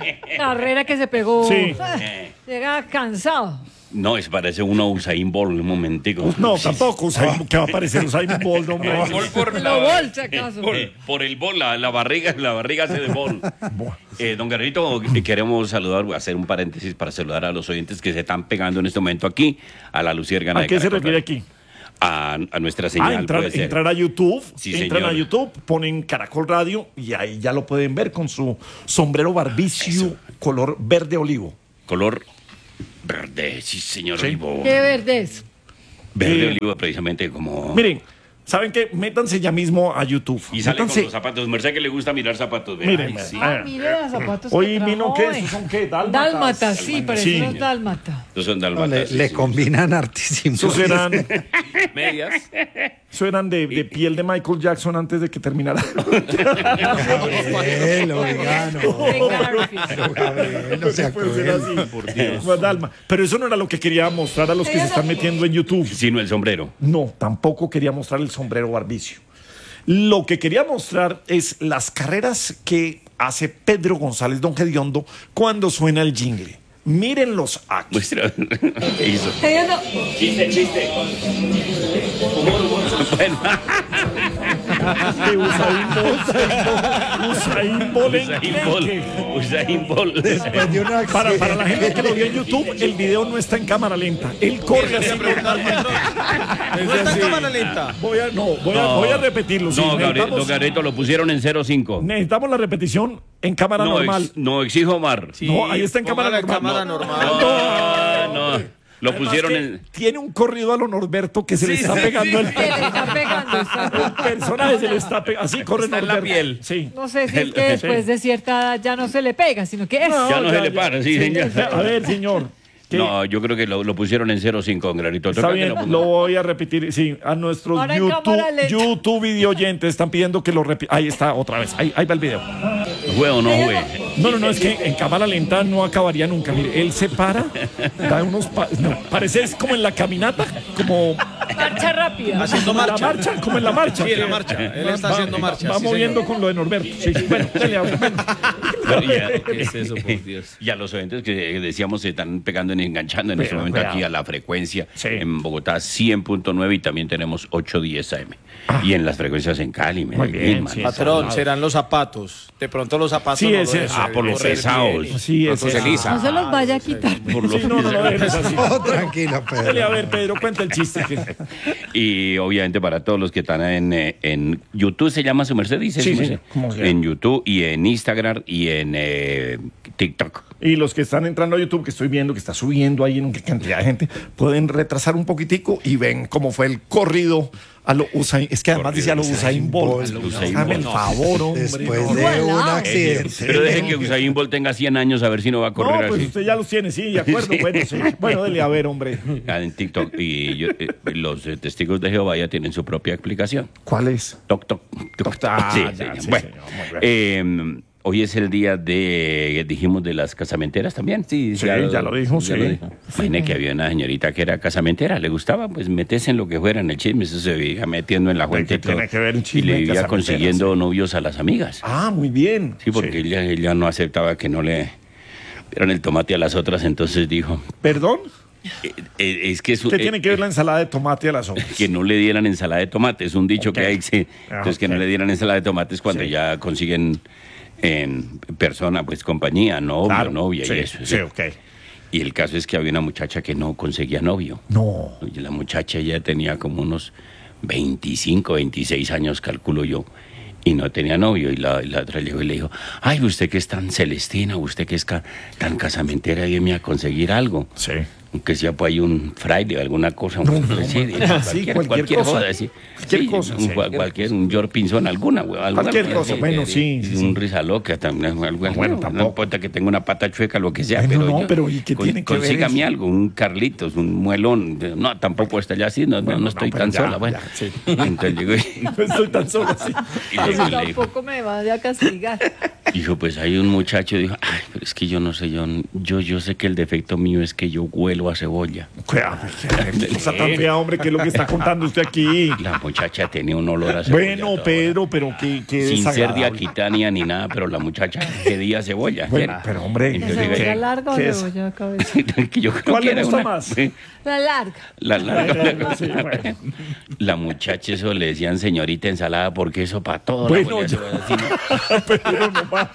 carrera que se pegó. Sí. Llega cansado. No, es parece uno Usain Bolt, un momentico. No, tampoco. ¿Qué va a aparecer Usain Bolt, hombre? Lo bolsa, acaso. Por el bol, la barriga hace de bol. Don Guerrito, queremos saludar, voy a hacer un paréntesis para saludar a los oyentes que se están pegando en este momento aquí, a la Luciérgana. ¿A qué se refiere aquí? A nuestra señal. Entrar a YouTube, Sí, entran señor. a YouTube, ponen Caracol Radio y ahí ya lo pueden ver con su sombrero barbicio color verde olivo. Color verde, sí, señor. Sí. Olivo. ¿Qué verde es? Verde olivo, precisamente como... Miren, ¿saben qué? Métanse ya mismo a YouTube. Y sale Métanse. con los zapatos. Merced que le gusta mirar zapatos. Vea. Miren, Ay, sí. Mire los zapatos Hoy que vino, trajo, ¿qué? eh. ¿Estos son qué? Dálmatas. Dálmata, sí, pero Sí. eso es dálmata. Estos son No, dalmatas. le sí, combinan hartísimo. Esos eran, medias. eso eran de piel de Michael Jackson antes de que terminara. Gabriel, oiga, no. Venga, Garfield. Gabriel, no sea Puede ser cruel. así. Por Dios. Pues, Dalma. Pero eso no era lo que quería mostrar a los que se están metiendo en YouTube. Sino el sombrero. No, tampoco quería mostrar el sombrero barbicio. Lo que quería mostrar es las carreras que hace Pedro González Don Gediondo cuando suena el jingle. Mírenlos aquí. Muestra. ¿Qué hizo? Ella no- Chiste. Bueno, Que Usain Bolt Usain Bolt. Después de una Para la gente que lo vio en YouTube, el video no está en cámara lenta. Él corre así normalmente. No está en cámara lenta. Voy a repetirlo. sí. No, Necesitamos- don Gareto, lo pusieron en 0.5. Necesitamos la repetición en cámara normal. No, exijo Omar. No, ahí está en cámara Póngala en normal. cámara normal. No. Lo Además pusieron que en... tiene un corrido a lo Norberto que se le está pegando el Se le está pegando. el personaje se le está pegando. Así corre Está en la Norberto. piel. Sí. No sé si es que después de cierta edad ya no se le pega, sino que es. Ya no se le para, sí, señor. A ver, señor. ¿qué? No, yo creo que lo pusieron en 0.5, don Gareto. Está Toca que bien, lo lo voy a repetir. Sí, a nuestros Ahora en cámara lenta. YouTube video oyentes están pidiendo que lo repita. Ahí está, otra vez. Ahí va el video. ¿Fue o no fue? No, es que en cámara lenta no acabaría nunca. Mire, él se para, da unos parece es como en la caminata, como Marcha rápida. Haciendo como en la marcha. marcha, como en la marcha. Sí, en la marcha. Él está haciendo marcha. Va sí, moviendo señor. con lo de Norberto. Sí, bueno, dale, bueno. Pero ya, ¿Qué es eso, por Dios? y a los oyentes que decíamos se están pegando y enganchando en este Pero, momento cuidado. aquí a la frecuencia Sí. en Bogotá 100.9 y también tenemos 810 AM. Y en las frecuencias en Cali, Muy bien, man. sí. Patrón, serán los zapatos. De pronto los zapatos. Sí, no ese lo es. dejan por los correr pesados. bien. Sí, Pronto ese se es. lisa. No se los vaya a quitar. Por lo Sí, no dejes así. Oh, tranquilo, Dale, Pedro. a ver, Pedro, cuenta el chiste. Y obviamente para todos los que están en YouTube, se llama su merced, dice. Sí, su sí, merced. ¿cómo se llama? En YouTube y en Instagram y en TikTok. Y los que están entrando a YouTube, que estoy viendo que está subiendo ahí en cantidad de gente, pueden retrasar un poquitico y ven cómo fue el corrido a lo Usain. Es que además dice a lo Usain Bolt. Usain Hágame el Bolt. favor, hombre. Después no. de un accidente. Pero deje que Usain Bolt tenga 100 años a ver si no va a No, correr pues así. usted ya los tiene, sí, de acuerdo. Sí. Bueno, sí. Bueno, dele a ver, hombre. En TikTok. Y los testigos de Jehová ya tienen su propia explicación. ¿Cuál es? Toc, toc. Ah, Sí, ya, señor. sí, Bueno, señor, muy bien. hoy es el día dijimos, de las casamenteras también. Sí, ya lo dijo, sí. Imagine que había una señorita que era casamentera, le gustaba, pues meterse en lo que fuera, en el chisme, eso se veía metiendo en la fuente y ¿Qué tiene todo. que ver el Y chisme le de vivía casamenteras, consiguiendo sí? novios a las amigas. Ah, muy bien. Sí, porque ella no aceptaba que no le dieran el tomate a las otras, entonces dijo, ¿Perdón? es que ¿Qué tiene que ver la ensalada de tomate a las otras? que no le dieran ensalada de tomate, es un dicho Ok. que hay, sí. Entonces que no ok. le dieran ensalada de tomates cuando Sí. ya consiguen en persona, pues compañía, novio, Claro, novia sí, y eso. Sí, ok. Y el caso es que había una muchacha que no conseguía novio. No. Y la muchacha ya tenía como unos 25, 26 años, calculo yo, y no tenía novio. Y la otra llegó y le dijo, ay, usted que es tan celestina, usted que es tan casamentera, ayúdeme a conseguir algo. Sí. Aunque sea pues hay un fraile o alguna cosa. sí, cualquier cosa. joda, sí. Cualquier Sí, cosa, un, sí. cualquier, un George Pinzón, alguna, güey. Cualquier cosa, bueno, sí, sí, Un risa loca también. bueno, No tampoco. importa que tenga una pata chueca, lo que sea. Bueno, pero no, pero ¿y qué tiene que ver consígame eso? algo, un Carlitos, un muelón. No, tampoco está ya así, no, Bueno, no estoy pero tan ya, sola. Bueno, ya, sí. entonces llegó y, No estoy tan solo así. y le dijo, Tampoco me vaya a castigar. dijo, pues hay un muchacho, dijo, ay, pero es que yo no sé, yo sé que el defecto mío es que yo huelo a cebolla. Qué cosa tan fea, hombre, que es lo que está contando usted aquí. La muchacha tenía un olor a cebolla. Bueno, toda. Pedro, pero qué Sin ser de desagradable. Aquitania ni nada, pero la muchacha pedía cebolla. Bueno, Era. pero hombre, ¿La Entonces, cebolla ¿qué? larga o ¿Qué es? cebolla cabeza? Que yo creo ¿Cuál que le era gusta una- más? La larga. La larga. Sí, bueno. La muchacha eso le decían señorita ensalada porque eso para todo. Bueno, la cebolla, así no, Pero no más.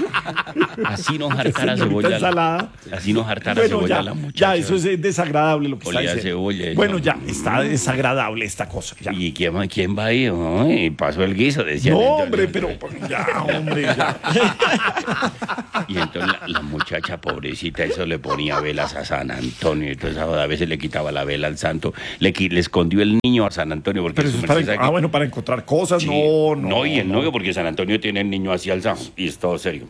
así no hartara Señorita cebolla. ensalada. Así no hartara Bueno, cebolla ya, la muchacha. ya, eso es desagradable lo que está Olía a diciendo. cebolla, eso. Bueno, ya, está desagradable esta cosa. Ya. ¿Y quién va ahí? Ay, pasó el guiso, decían. No, Entonces, hombre, pero ya, hombre, ya. Y entonces la muchacha pobrecita, eso le ponía velas a San Antonio. Entonces a veces le quitaba la vela al santo. Le escondió el niño a San Antonio. Porque Pero su eso es para, merced sabe que- bueno, para encontrar cosas, Sí. no. Y el novio, porque San Antonio tiene el niño hacia el santo. Y es todo serio.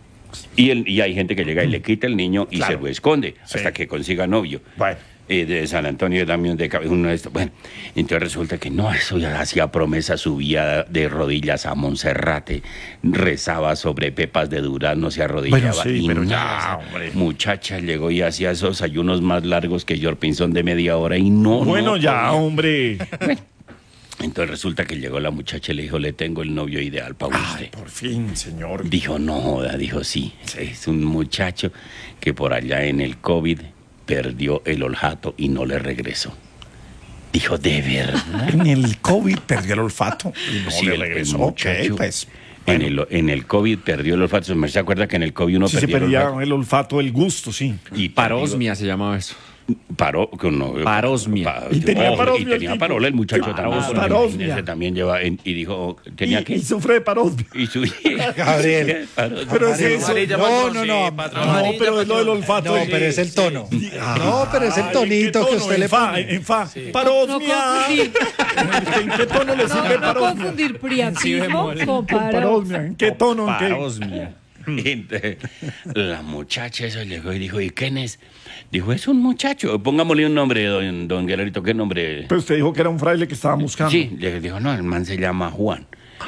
Y hay gente que llega y le quita el niño y Claro. se lo esconde Sí. hasta que consiga novio. Bueno. De San Antonio también de uno de estos. Bueno, entonces resulta que no, eso ya hacía promesa, subía de rodillas a Monserrate, rezaba sobre pepas de durazno, se arrodillaba. Bueno, sí, y pero ya, nada, hombre. muchacha llegó y hacía esos ayunos más largos que George Pinzón de media hora y no. Bueno, no ya, podía. hombre. Entonces resulta que llegó la muchacha y le dijo, le tengo el novio ideal para usted. Ay, por fin, señor. Dijo, no joda, dijo, sí, es un muchacho que por allá en el COVID perdió el olfato y no le regresó. Dijo, ¿de verdad? En el COVID perdió el olfato y no Sí, le el regresó. muchacho Ok, pues. en el COVID perdió el olfato. ¿Se acuerda que en el COVID uno Sí, se perdió el perdía olfato? el olfato, el gusto, sí. Y Parosmia se llamaba eso. paró con Parosmia. Y tenía parosmia y tenía el tipo. parola el muchacho Ah, también. porque parosmia. ese también lleva y dijo tenía que Y sufre de parosmia. y su Gabriel. Parosmia. Pero es eso. Amarilla, No, patrón, no, sí, no. patrón, No, amarilla, pero es lo del patrón. olfato. No, pero es el tono. No, pero es el Ay, tonito ¿en qué que tono? usted le En fa, pone. en fa. No Parosmia. confundir, ¿En qué tono le sirve no parosmia? confundir priapismo bemol. con Con parosmia. ¿En qué tono? ¿En qué? Parosmia. Entonces, la muchacha eso llegó y dijo, ¿y quién es? Dijo, es un muchacho. Pongámosle un nombre, don Guerrerito, ¿qué nombre? Pero usted dijo que era un fraile que estaba buscando. Sí, le dijo, no, el man se llama Juan.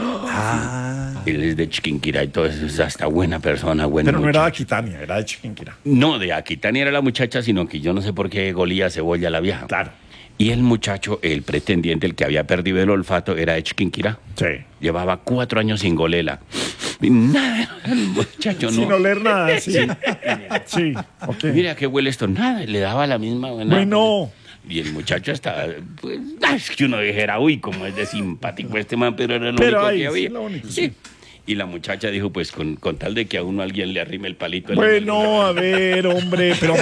Él es de Chiquinquirá y todo eso, es hasta buena persona, buen Pero no era de muchacho. Aquitania, era de Chiquinquirá. No, de Aquitania era la muchacha, sino que yo no sé por qué golía cebolla la vieja. Claro. Y el muchacho, el pretendiente, el que había perdido el olfato, era de Chiquinquirá. Sí. Llevaba 4 años sin golela. Y nada, el muchacho no. Sin oler nada, sí. Sí, ok. Mira qué huele esto. Nada, le daba la misma buena. Bueno. Y el muchacho hasta, pues, es que uno dijera, uy, como es de simpático este man, pero era lo Pero único ahí, que sí, había. lo único, Sí. sí. Y la muchacha dijo, pues, con tal de que a uno alguien le arrime el palito. él Bueno, a ver, hombre, pero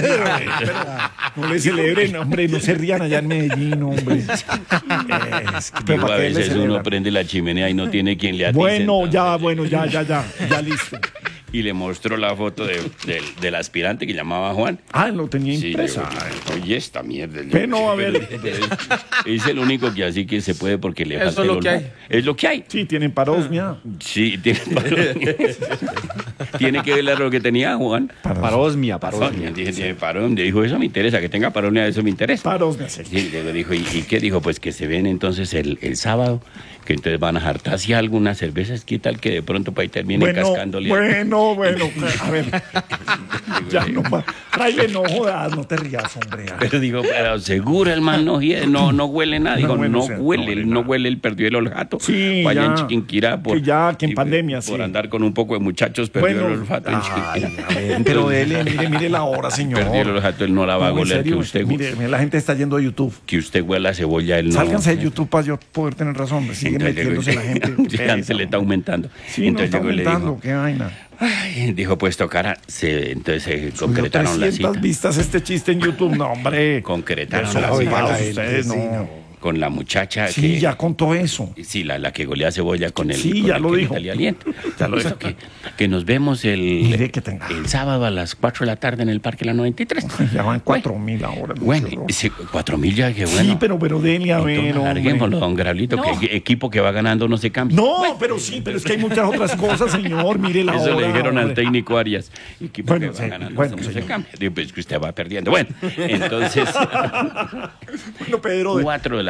no le celebren, hombre, no se rían allá en Medellín, hombre. Es que, Digo, ¿para a qué le veces uno celebran? prende la chimenea y no tiene quien le atice. Bueno, entonces, ya listo. Y le mostró la foto del aspirante que llamaba Juan. Ah, lo tenía Sí, impresa. oye, esta mierda. Bueno, a ver. Es el único que así que se puede porque le Eso falta es lo el que olfato. Es lo que hay. Sí, tienen parosmia. Sí, tiene parón. Tiene que ver lo que tenía Juan. Parosmia, Tiene parón. Dijo, eso me interesa, que tenga parón, eso me interesa. Parosmia, sí. Sí, luego dijo, ¿y qué dijo? Pues que se ven entonces el sábado, que entonces van a jartar así algunas cervezas, ¿qué tal que de pronto para ahí terminen cascándole? Bueno, a ver. Ya no más. Fraile, no jodas, no te rías, hombre. Pero digo, pero seguro el man no huele nada. Digo, bueno, no o sea, huele, no huele él perdió el olfato. Sí, O allá ya. en Chiquinquirá Que en y, pandemia, por sí. andar con un poco de muchachos perdió Bueno, el olfato en Chiquinquirá. a ver, pero dele, mire la hora, señor. Perdió el olfato, él no la va a No, en goler, serio, que usted, mire, la gente está yendo a YouTube. que usted huela a cebolla, él no. Sálganse de YouTube para yo poder tener razón. Siguen Entonces, metiéndose la gente. ya se le está aumentando. Sí, no está llegó y le dijo, aumentando, qué vaina. ay, dijo, pues tocará. Entonces se Subió concretaron la 300 cita. vistas este chiste en YouTube. No, hombre. Concretaron Eso la lo cita. oigan la gente, ustedes, sí, no. no. Con la muchacha Sí, que... ya contó eso. Sí, la que golea cebolla con el... Sí, con ya el lo que le dijo. salía aliento. Ya lo Listo, dijo. que nos vemos Mire que tenga. el sábado a las 4 de la tarde en el Parque La 93. Ya van 4.000 ahora. Bueno, no, sí, 4.000 ya, que bueno. Sí, pero dele a ver, Entonces, larguémoslo, hombre. don Grablito, No. que el equipo que va ganando no se cambia. No, pero sí, pero es que hay muchas otras cosas, señor. Mire la hora. Eso le dijeron al hombre. técnico Arias. Equipo Bueno, que sí, va ganando bueno, no se señor. cambia. Digo, pues que usted va perdiendo. Bueno, entonces, Bueno, Pedro. 4 de la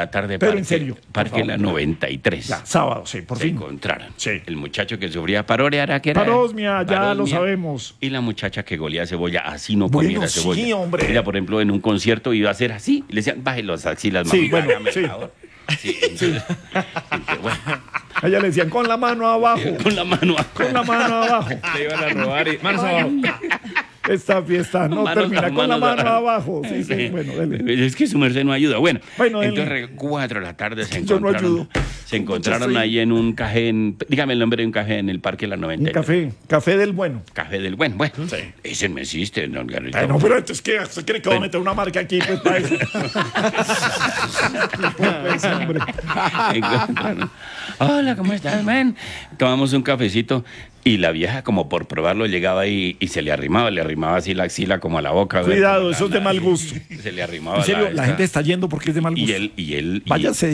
la tarde, Pero en serio, por Parque favor. La 93. Ya, sábado, sí, por Se fin. encontraron. Sí. El muchacho que sufría parorea, que era Parosmia, ya lo parosmia, sabemos. Y la muchacha que golía cebolla, así no Bueno, comiera sí, cebolla. hombre. Ella, por ejemplo, en un concierto iba a hacer así. Y le decían, baje las axilas, Sí, mami, bueno, hágame el sí. favor". Sí, entonces, bueno, A ella le decían con la mano abajo. con la mano Con la mano abajo. Le iban a robar y manos abajo. Esta fiesta no Manos- termina con la manos mano abajo. abajo. Sí, sí, bueno, dele. Es que su merced no ayuda. Bueno, Bueno, dele. entonces 4 de la tarde se Yo no encontraron. ayudo. Se encontraron Yo soy- ahí en un café, dígame el nombre de un café en el Parque La Un 93. café del bueno. Café del Bueno. Bueno, ese no existe, don Garrito. Ay, no, pero entonces, ¿qué? ¿Usted cree que va a meter una marca aquí? Pues, para eso. Pues, hombre. Encontraron. Hola, ¿cómo estás, man? Tomamos un cafecito y la vieja, como por probarlo, llegaba y se le arrimaba así la axila como a la boca. Cuidado, La- eso es de mal gusto. Se le arrimaba En serio, la esta- gente está yendo porque es de mal gusto. y él Váyase